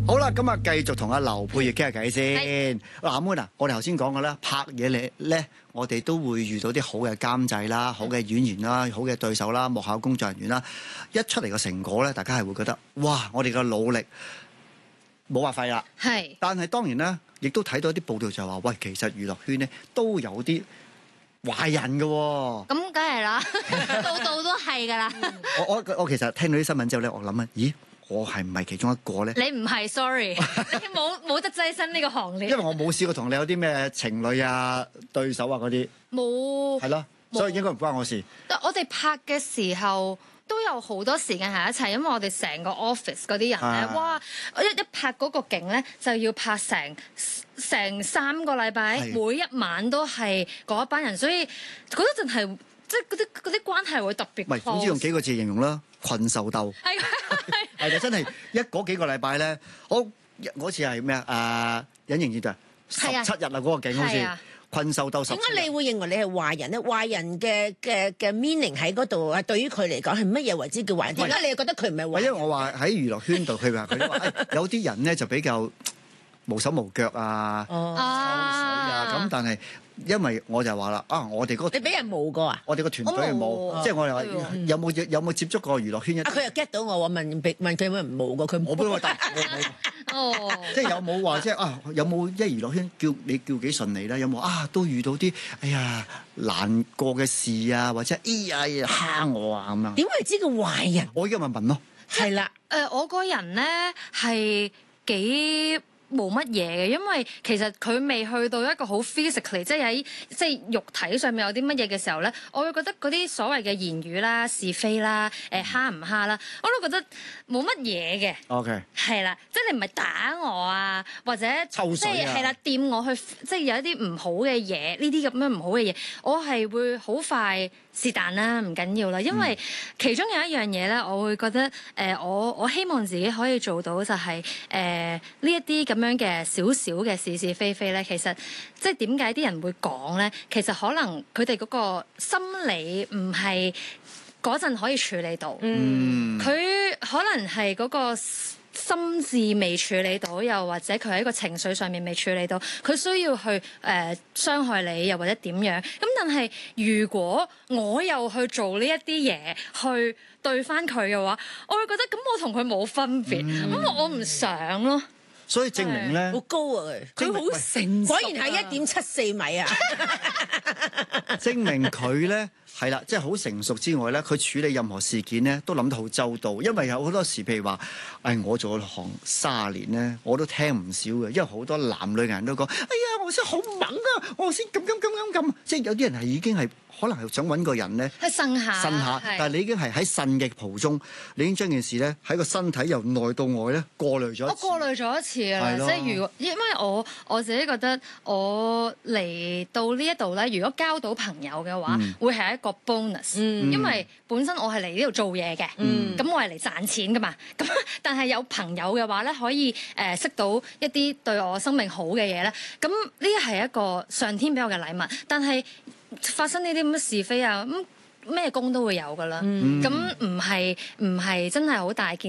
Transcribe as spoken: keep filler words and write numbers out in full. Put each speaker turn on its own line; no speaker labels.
好啦，咁啊，繼續同阿劉佩玥傾下偈先。嗱，阿 Moon啊，我哋頭先講過啦，拍嘢嚟咧，我哋都會遇到啲好嘅監製啦、好嘅演員啦、好嘅對手啦、幕後工作人員啦，一出嚟嘅成果咧，大家係會覺得哇！我哋嘅努力冇話廢啦。
係。
但係當然啦，亦都睇到啲報道就係話，喂，其實娛樂圈咧都有啲壞人嘅喎。咁
梗係啦，度度都係㗎啦。
我我我其實聽到啲新聞之後咧，我諗啊，咦？我係唔係其中一個咧？
你唔係 ，sorry，你冇冇得躋身呢個行列。
因為我冇試過同你有啲咩情侶啊、對手啊嗰啲。冇。係咯，所以應該唔關我事。
但我哋拍嘅時候都有好多時間喺一齊，因為我哋成個 office 嗰啲人咧，
啊、
哇！一一拍嗰個景咧，就要拍成成三個禮拜，每一晚都係嗰一班人，所以嗰陣係即係嗰啲嗰啲關係會特別。唔係，總之用幾個字形容啦，群獸鬥。係係係，真係一嗰幾個禮拜咧，我嗰次係咩啊？誒，隱形戰隊十七日啊，嗰個景好似群獸鬥十七日。
點解你會認為你係壞人咧？壞人嘅嘅嘅 meaning 喺嗰度啊？對於佢嚟講係乜嘢為之叫壞人？點解你又覺得佢唔係壞人？
因為我話喺娛樂圈度，佢話佢話有啲人咧就比較無手無腳啊，抽水啊咁，但係。因為我就話啦，啊，我哋嗰個
你俾人冒過啊？
我哋個團隊係冇，即係我哋話有冇有冇接觸過娛樂圈一？
啊，佢又 get 到我喎，問問佢有冇人冒過，佢冇俾我答。
哦，
即係有冇話即係啊？有冇即係娛樂圈叫你叫幾順利啦？有冇啊？都遇到啲哎呀難過嘅事啊，或者哎呀蝦我啊咁樣。
點為之個壞人？
我而家咪問咯。
係啦，誒，我個人咧係幾冇乜嘢嘅，因為其實佢未去到一個好 physically，即係喺即係肉體上面有啲乜嘢嘅時候咧，我會覺得嗰啲所謂嘅言語啦、是非啦、誒蝦唔蝦啦，我都覺得冇乜嘢嘅。
OK。係
啦，即係你唔係打我啊，或者
抽水啊，
即係係啦，掂我去，即係有一啲唔好嘅嘢，呢啲咁樣唔好嘅嘢，我係會好快是但啦，唔緊要啦，因為其中有一樣嘢咧，我會覺得誒、呃，我我希望自己可以做到就係誒呢一啲咁樣嘅少少嘅是是非非咧，其實即係點解啲人會講咧？其實可能佢哋嗰個心理唔係嗰陣可以處理到，嗯，佢可能係嗰個心智未處理到，又或者佢喺個情緒上面未處理到，佢需要去誒、呃、傷害你，又或者點樣？咁但係如果我又去做呢一啲嘢去對翻佢嘅話，我會覺得咁我同佢冇分別，咁、嗯、我唔想咯。
所以證明咧，
好高啊佢，佢好成，果然係一點七四米啊！
證明佢咧係啦，即係好成熟之外咧，佢處理任何事件咧都諗得好周到。因為有好多時，譬如話，誒、哎，我做咗行卅年咧，我都聽唔少嘅。因為好多男女人都講，哎呀，我先好猛啊，我先咁咁咁咁咁。即係有啲人係已經係可能係想揾個人咧，
係呻下，
呻下。但係你已經係喺呻嘅途中，你已經將件事咧喺個身體由內到外咧過濾咗。我
過濾咗一次啦，即係如果因為我我自己覺得我嚟到呢一度咧，如果交到朋友嘅話，嗯、會係一個 bonus，、嗯、因為本身我係嚟呢度做嘢嘅，咁、嗯、我係嚟賺錢噶嘛。咁但係有朋友嘅話咧，可以誒、呃、識到一啲對我生命好嘅嘢咧，咁呢係一個上天俾我嘅禮物。但係發生呢啲咁嘅是非啊，咁咩工都會有噶啦，咁唔係唔係真係好大件